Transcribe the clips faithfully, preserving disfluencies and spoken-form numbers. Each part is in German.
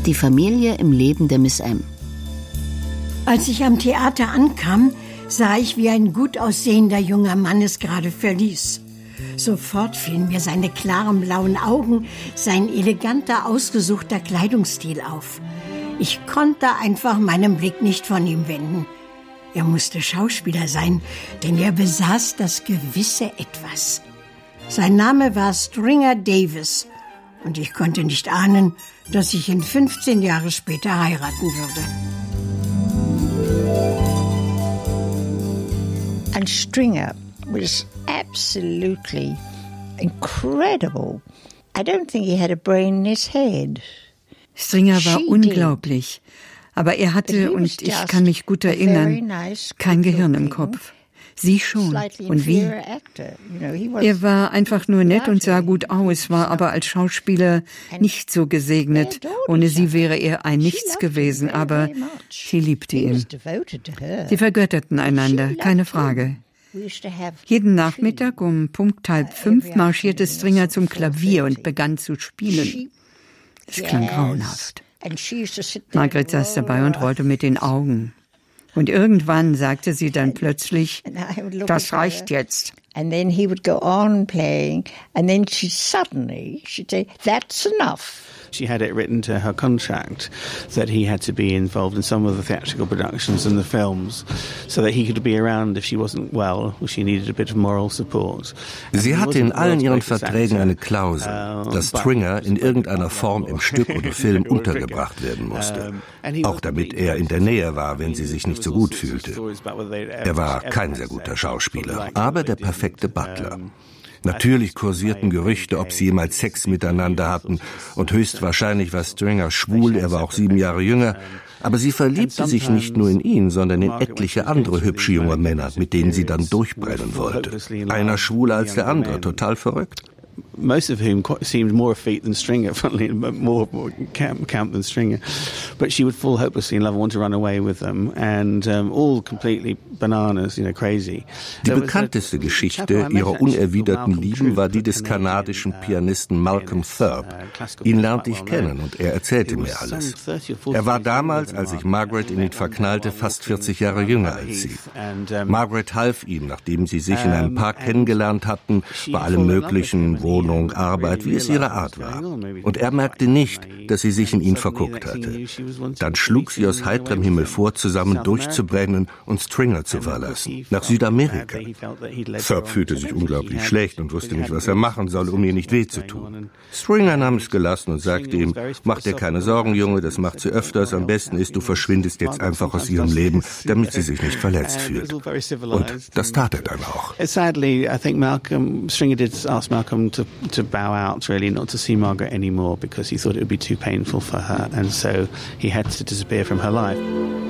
Die Familie im Leben der Miss M. Als ich am Theater ankam, sah ich, wie ein gut aussehender junger Mann es gerade verließ. Sofort fielen mir seine klaren blauen Augen, sein eleganter, ausgesuchter Kleidungsstil auf. Ich konnte einfach meinen Blick nicht von ihm wenden. Er musste Schauspieler sein, denn er besaß das gewisse Etwas. Sein Name war Stringer Davis und ich konnte nicht ahnen, dass ich ihn fünfzehn Jahre später heiraten würde. And Stringer was absolutely incredible. I don't think he had a brain in his head. Stringer war She unglaublich, aber er hatte, und ich kann mich gut erinnern, kein Gehirn im Kopf. Sie schon. Und wie? Er war einfach nur nett und sah gut aus, war aber als Schauspieler nicht so gesegnet. Ohne sie wäre er ein Nichts gewesen, aber sie liebte ihn. Sie vergötterten einander, keine Frage. Jeden Nachmittag um Punkt halb fünf marschierte Stringer zum Klavier und begann zu spielen. Es klang grauenhaft. Margaret saß dabei und rollte mit den Augen. Und irgendwann sagte sie dann plötzlich, das reicht jetzt. And then he would go on playing, and then she suddenly, she'd say, that's enough. She had it written to her contract that he had to be involved in some of the theatrical productions and the films so that he could be around if she wasn't well or she needed a bit of moral support. Sie hatte in allen ihren Verträgen eine Klausel, dass Stringer in irgendeiner Form im Stück oder Film untergebracht werden musste. Auch damit er in der Nähe war, wenn sie sich nicht so gut fühlte. Er war kein sehr guter Schauspieler, aber der perfekte Butler. Natürlich kursierten Gerüchte, ob sie jemals Sex miteinander hatten, und höchstwahrscheinlich war Stringer schwul, er war auch sieben Jahre jünger, aber sie verliebte sich nicht nur in ihn, sondern in etliche andere hübsche junge Männer, mit denen sie dann durchbrennen wollte. Einer schwuler als der andere, total verrückt. Most of whom seemed more effete than Stringer, funnily, more, more camp, camp than Stringer. But she would fall hopelessly in love and want to run away with them, and um, all completely bananas, you know, crazy. Die bekannteste Geschichte ihrer unerwiderten Liebe war die des kanadischen Pianisten Malcolm Thurb. Ihn lernte ich kennen und er erzählte mir alles. Er war damals, als sich Margaret in ihn verknallte, fast vierzig Jahre jünger als sie. Margaret half ihm, nachdem sie sich in einem Park kennengelernt hatten, bei allem möglichen, Wohnung, Arbeit, wie es ihre Art war. Und er merkte nicht, dass sie sich in ihn verguckt hatte. Dann schlug sie aus heiterem Himmel vor, zusammen durchzubrennen und Stringer zu verlassen, nach Südamerika. Thurb fühlte sich unglaublich schlecht und wusste nicht, was er machen soll, um ihr nicht weh zu tun. Stringer nahm es gelassen und sagte ihm, mach dir keine Sorgen, Junge, das macht sie öfters, am besten ist, du verschwindest jetzt einfach aus ihrem Leben, damit sie sich nicht verletzt fühlt. Und das tat er dann auch. Sadly, I think Malcolm, Stringer did ask Malcolm to, to bow out, really, not to see Margaret anymore, because he thought it would be too painful for her, and so he had to disappear from her life.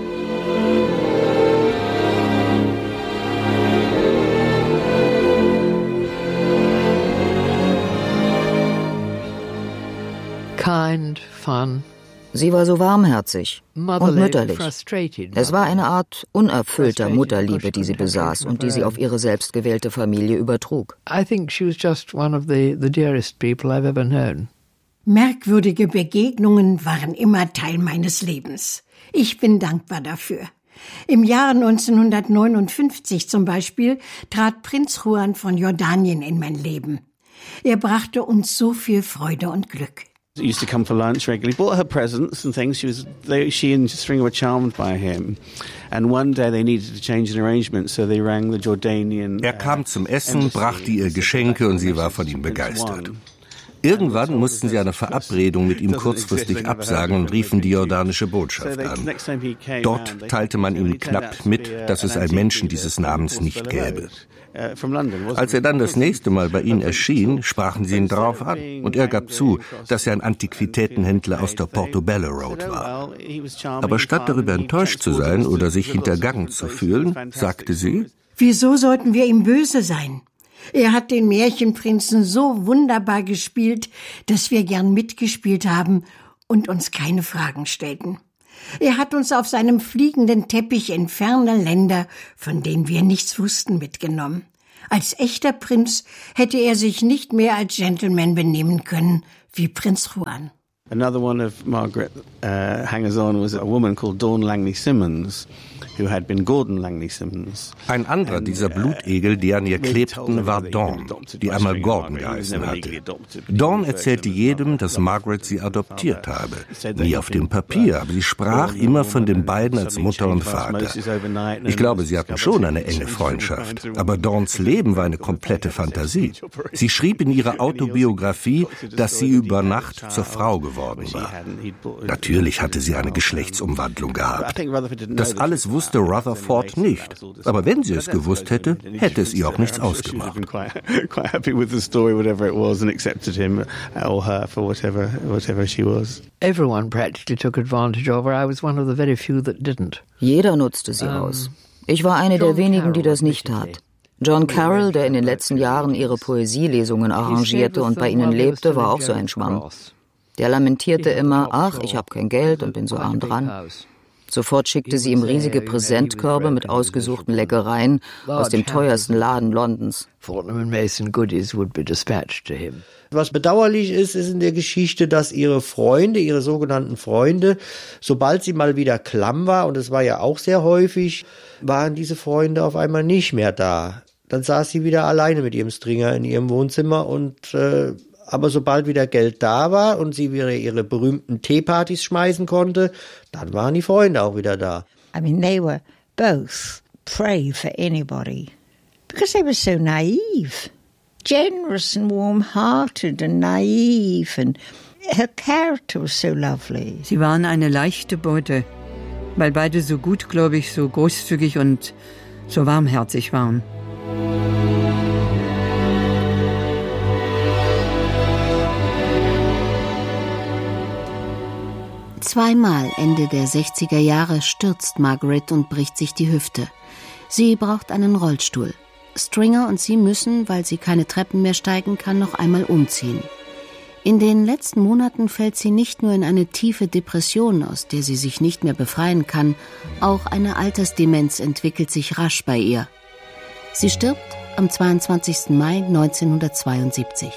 Kind, fun. Sie war so warmherzig und mütterlich. Es war eine Art unerfüllter Mutterliebe, die sie besaß und die sie auf ihre selbstgewählte Familie übertrug. I think she was just one of the, the dearest people I've ever known. Merkwürdige Begegnungen waren immer Teil meines Lebens. Ich bin dankbar dafür. Im Jahre neunzehnhundertneunundfünfzig zum Beispiel trat Prinz Juan von Jordanien in mein Leben. Er brachte uns so viel Freude und Glück. He used to come for lunch regularly, bought her presents and things. She was, they, she and Stringer were charmed by him. And one day they needed to change an arrangement, so they rang the Jordanian. Er kam zum Essen, brachte ihr Geschenke und sie war von ihm begeistert. Irgendwann mussten sie eine Verabredung mit ihm kurzfristig absagen und riefen die jordanische Botschaft an. Dort teilte man ihm knapp mit, dass es einen Menschen dieses Namens nicht gäbe. Als er dann das nächste Mal bei ihnen erschien, sprachen sie ihn darauf an und er gab zu, dass er ein Antiquitätenhändler aus der Portobello Road war. Aber statt darüber enttäuscht zu sein oder sich hintergangen zu fühlen, sagte sie: Wieso sollten wir ihm böse sein? Er hat den Märchenprinzen so wunderbar gespielt, dass wir gern mitgespielt haben und uns keine Fragen stellten. Er hat uns auf seinem fliegenden Teppich in ferne Länder, von denen wir nichts wussten, mitgenommen. Als echter Prinz hätte er sich nicht mehr als Gentleman benehmen können wie Prinz Juan. Another one of Margaret uh, hangers-on was a woman called Dawn Langley Simmons, who had been Gordon Langley Simmons. Ein anderer dieser Blutegel, die an ihr klebten, war Dawn, die einmal Gordon geheißen hatte. Dawn erzählte jedem, dass Margaret sie adoptiert habe. Nie auf dem Papier, aber sie sprach immer von den beiden als Mutter und Vater. Ich glaube, sie hatten schon eine enge Freundschaft, aber Dawns Leben war eine komplette Fantasie. Sie schrieb in ihrer Autobiografie, dass sie über Nacht zur Frau geworden war. Natürlich hatte sie eine Geschlechtsumwandlung gehabt. Das alles wusste Rutherford nicht. Aber wenn sie es gewusst hätte, hätte es ihr auch nichts ausgemacht. Everyone practically took advantage of her. I was one of the very few that didn't. Jeder nutzte sie aus. Ich war eine der wenigen, die das nicht tat. John Carroll, der in den letzten Jahren ihre Poesielesungen arrangierte und bei ihnen lebte, war auch so ein Schwamm. Der lamentierte immer, ach, ich habe kein Geld und bin so arm dran. Sofort schickte sie ihm riesige Präsentkörbe mit ausgesuchten Leckereien aus dem teuersten Laden Londons. Was bedauerlich ist, ist in der Geschichte, dass ihre Freunde, ihre sogenannten Freunde, sobald sie mal wieder klamm war, und es war ja auch sehr häufig, waren diese Freunde auf einmal nicht mehr da. Dann saß sie wieder alleine mit ihrem Stringer in ihrem Wohnzimmer und äh, aber sobald wieder Geld da war und sie wieder ihre berühmten Teepartys schmeißen konnte, dann waren die Freunde auch wieder da. I mean, they were both prey for anybody because they were so naive, generous and warm-hearted and naive, and her character was so lovely. Sie waren eine leichte Beute, weil beide so gutgläubig, so großzügig und so warmherzig waren. Zweimal Ende der sechziger Jahre stürzt Margaret und bricht sich die Hüfte. Sie braucht einen Rollstuhl. Stringer und sie müssen, weil sie keine Treppen mehr steigen kann, noch einmal umziehen. In den letzten Monaten fällt sie nicht nur in eine tiefe Depression, aus der sie sich nicht mehr befreien kann, auch eine Altersdemenz entwickelt sich rasch bei ihr. Sie stirbt am zweiundzwanzigsten Mai neunzehnhundertzweiundsiebzig.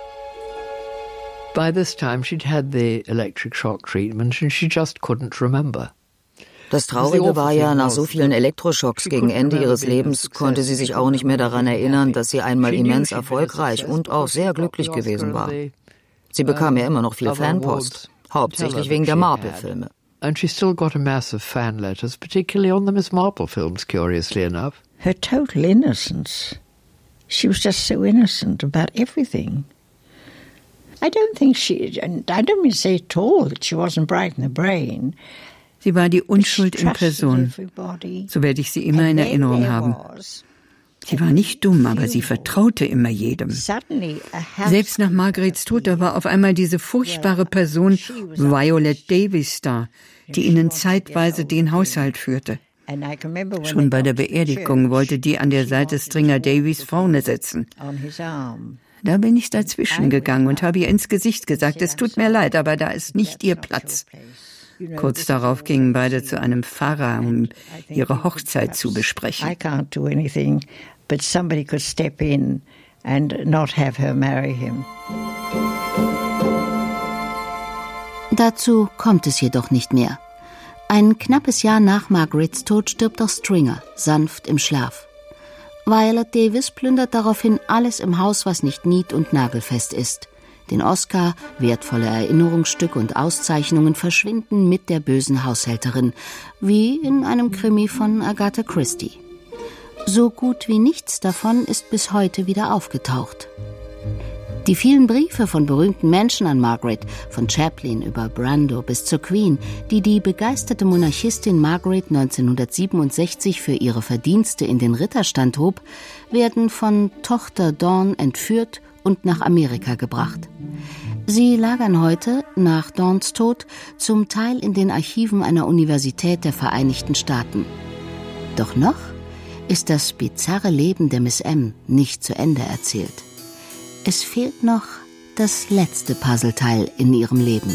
By this time she'd had the electric shock treatment and she just couldn't remember. Das Traurige war ja, nach so vielen Elektroschocks gegen Ende ihres Lebens konnte sie sich auch nicht mehr daran erinnern, dass sie einmal immens erfolgreich und auch sehr glücklich gewesen war. Sie bekam ja immer noch viel Fanpost, hauptsächlich wegen der Marple-Filme. And she still got a mass of fan letters, particularly on the Miss Marple films, curiously enough. Her total innocence. She was just so innocent about everything. I don't think she, and I don't mean to say at all that she wasn't bright in the brain. Sie war die Unschuld in Person. So werde ich sie immer in Erinnerung haben. Sie war nicht dumm, aber sie vertraute immer jedem. Selbst nach Margarets Tod, da war auf einmal diese furchtbare Person Violet Davis da, die ihnen zeitweise den Haushalt führte. Schon bei der Beerdigung wollte die an der Seite Stringer Davies vorne sitzen. Da bin ich dazwischen gegangen und habe ihr ins Gesicht gesagt, es tut mir leid, aber da ist nicht ihr Platz. Kurz darauf gingen beide zu einem Pfarrer, um ihre Hochzeit zu besprechen. I can't do anything, but somebody could step in and not have her marry him. Dazu kommt es jedoch nicht mehr. Ein knappes Jahr nach Margarets Tod stirbt auch Stringer, sanft im Schlaf. Violet Davis plündert daraufhin alles im Haus, was nicht nied- und nagelfest ist. Den Oscar, wertvolle Erinnerungsstücke und Auszeichnungen verschwinden mit der bösen Haushälterin, wie in einem Krimi von Agatha Christie. So gut wie nichts davon ist bis heute wieder aufgetaucht. Die vielen Briefe von berühmten Menschen an Margaret, von Chaplin über Brando bis zur Queen, die die begeisterte Monarchistin Margaret neunzehnhundertsiebenundsechzig für ihre Verdienste in den Ritterstand hob, werden von Tochter Dawn entführt und nach Amerika gebracht. Sie lagern heute, nach Dawns Tod, zum Teil in den Archiven einer Universität der Vereinigten Staaten. Doch noch ist das bizarre Leben der Miss M nicht zu Ende erzählt. Es fehlt noch das letzte Puzzleteil in ihrem Leben.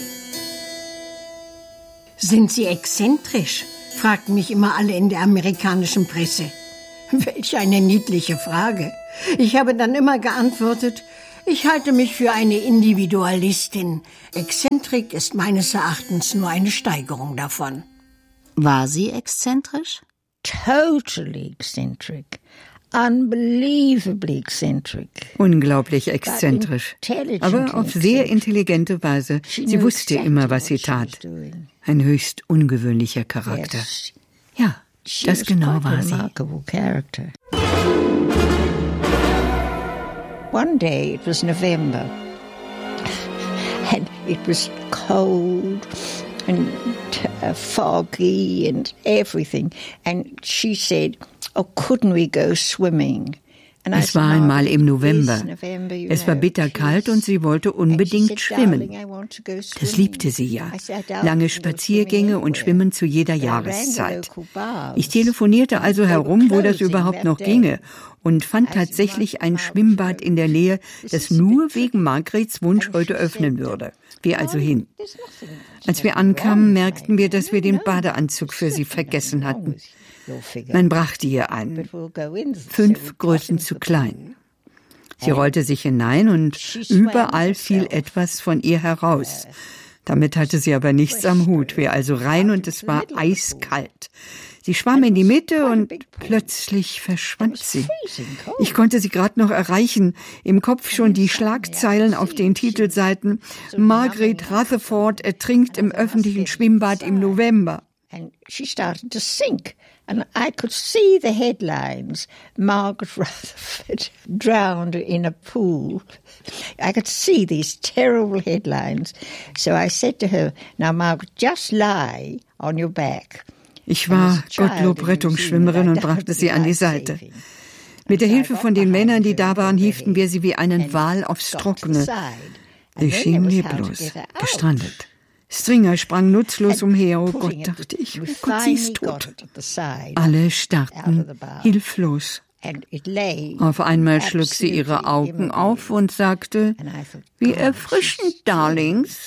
Sind Sie exzentrisch? Fragten mich immer alle in der amerikanischen Presse. Welch eine niedliche Frage. Ich habe dann immer geantwortet, ich halte mich für eine Individualistin. Exzentrisch Exzentrik ist meines Erachtens nur eine Steigerung davon. War sie exzentrisch? Totally eccentric. Unbelievably eccentric. Unglaublich exzentrisch, aber auf sehr intelligente Weise. Sie wusste immer, was sie tat. Ein höchst ungewöhnlicher Charakter. Ja, das genau war sie. One day, it was November, and it was cold and uh, foggy and everything. And she said, "Oh, couldn't we go swimming?" Es war einmal im November. Es war bitterkalt und sie wollte unbedingt schwimmen. Das liebte sie ja. Lange Spaziergänge und Schwimmen zu jeder Jahreszeit. Ich telefonierte also herum, wo das überhaupt noch ginge, und fand tatsächlich ein Schwimmbad in der Nähe, das nur wegen Margarets Wunsch heute öffnen würde. Wir also hin. Als wir ankamen, merkten wir, dass wir den Badeanzug für sie vergessen hatten. Man brachte ihr einen. Fünf Größen zu klein. Sie rollte sich hinein und überall fiel etwas von ihr heraus. Damit hatte sie aber nichts am Hut. Wir also rein und es war eiskalt. Sie schwamm in die Mitte und plötzlich verschwand sie. Ich konnte sie gerade noch erreichen. Im Kopf schon die Schlagzeilen auf den Titelseiten. Margaret Rutherford ertrinkt im öffentlichen Schwimmbad im November. And she started to sink. And I could see the headlines. Margaret Rutherford drowned in a pool. I could see these terrible headlines. So I said to her, "Now, Margaret, just lie on your back." Ich war Gottlob Rettungsschwimmerin und brachte sie an die Seite. Mit der Hilfe von den Männern, die da waren, hieften wir sie wie einen Wal aufs Trockene. Sie schien leblos, gestrandet. Stringer sprang nutzlos umher. Oh Gott, dachte ich, oh Gott, sie ist tot. Alle starrten hilflos. Auf einmal schlug sie ihre Augen auf und sagte, wie erfrischend, Darlings.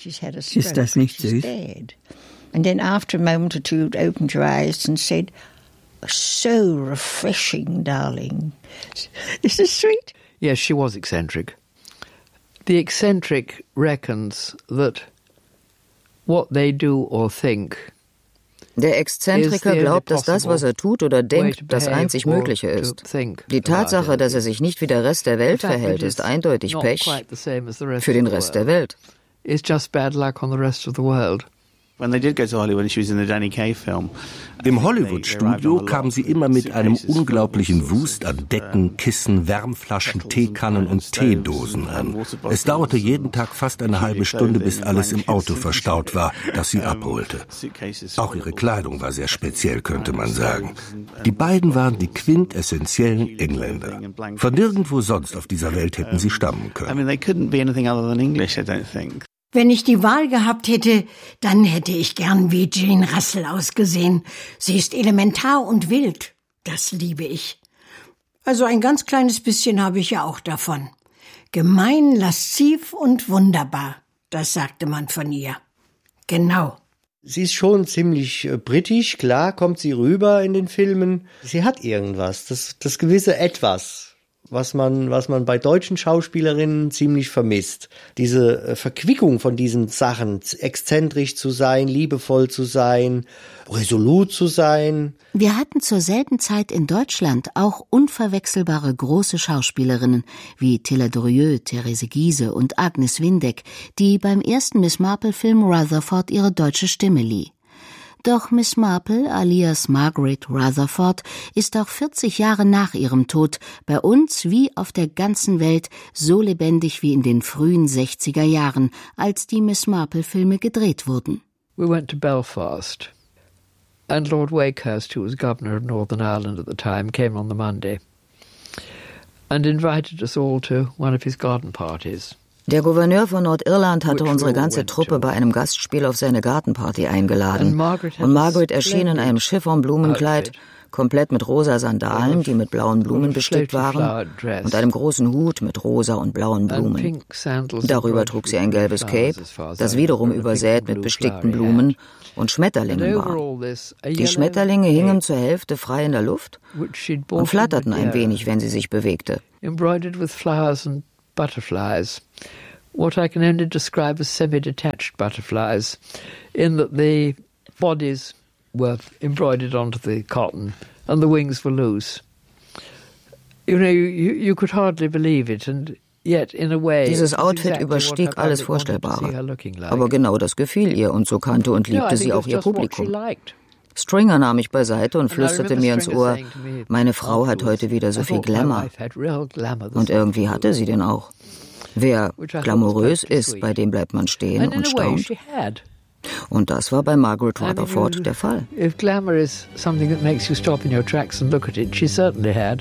Ist das nicht süß? And then after a moment or two, opened her eyes and said, "So refreshing, darling." Is this sweet? Yes, she was eccentric. The eccentric reckons that what they do or think. Der Exzentriker glaubt, dass das, was er tut oder denkt, das einzig Mögliche ist. Die Tatsache, dass er sich nicht wie der Rest der Welt verhält, ist eindeutig Pech für den Rest der Welt. It's just bad luck on the rest of the world. Im Hollywood-Studio kam sie immer mit einem unglaublichen Wust an Decken, Kissen, Wärmflaschen, Teekannen und Teedosen an. Es dauerte jeden Tag fast eine halbe Stunde, bis alles im Auto verstaut war, das sie abholte. Auch ihre Kleidung war sehr speziell, könnte man sagen. Die beiden waren die quintessentiellen Engländer. Von nirgendwo sonst auf dieser Welt hätten sie stammen können. Wenn ich die Wahl gehabt hätte, dann hätte ich gern wie Jane Russell ausgesehen. Sie ist elementar und wild. Das liebe ich. Also ein ganz kleines bisschen habe ich ja auch davon. Gemein, lasziv und wunderbar. Das sagte man von ihr. Genau. Sie ist schon ziemlich äh, britisch, klar, kommt sie rüber in den Filmen. Sie hat irgendwas, das, das gewisse Etwas. Was man, was man bei deutschen Schauspielerinnen ziemlich vermisst. Diese Verquickung von diesen Sachen, exzentrisch zu sein, liebevoll zu sein, resolut zu sein. Wir hatten zur selben Zeit in Deutschland auch unverwechselbare große Schauspielerinnen wie Tilla Durieux, Therese Giehse und Agnes Windeck, die beim ersten Miss Marple-Film Rutherford ihre deutsche Stimme lieh. Doch Miss Marple, alias Margaret Rutherford, ist auch vierzig Jahre nach ihrem Tod bei uns wie auf der ganzen Welt so lebendig wie in den frühen sechziger Jahren, als die Miss Marple-Filme gedreht wurden. We went to Belfast, and Lord Wakehurst, who was governor of Northern Ireland at the time, came on the Monday and invited us all to one of his garden parties. Der Gouverneur von Nordirland hatte unsere ganze Truppe bei einem Gastspiel auf seine Gartenparty eingeladen. Und Margaret erschien in einem Chiffon-Blumenkleid, komplett mit rosa Sandalen, die mit blauen Blumen bestickt waren, und einem großen Hut mit rosa und blauen Blumen. Darüber trug sie ein gelbes Cape, das wiederum übersät mit bestickten Blumen und Schmetterlingen war. Die Schmetterlinge hingen zur Hälfte frei in der Luft und flatterten ein wenig, wenn sie sich bewegte. Embroidered with flowers and butterflies, what I can only describe as semi-detached butterflies, in that the bodies were embroidered onto the cotton and the wings were loose. You know, you, you could hardly believe it, and yet in a way... Dieses Outfit überstieg alles Vorstellbare. Aber genau das gefiel ihr, und so kannte und liebte sie auch ihr Publikum. Stringer nahm mich beiseite und flüsterte mir ins Ohr, meine Frau hat heute wieder so viel Glamour. Und irgendwie hatte sie den auch. Wer glamourös ist, bei dem bleibt man stehen und staunt. Und das war bei Margaret Rutherford der Fall. If glamour is something that makes you stop in your tracks and look at it, she certainly had.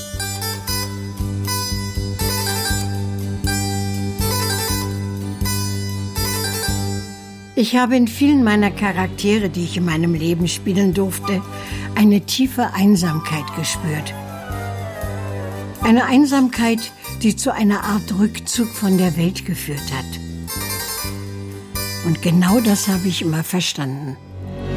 Ich habe in vielen meiner Charaktere, die ich in meinem Leben spielen durfte, eine tiefe Einsamkeit gespürt. Eine Einsamkeit, die zu einer Art Rückzug von der Welt geführt hat. Und genau das habe ich immer verstanden.